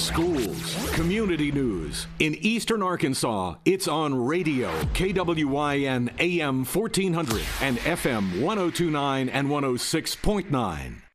schools, community news. In Eastern Arkansas, it's on radio, KWYN AM 1400 and FM 1029 and 106.9.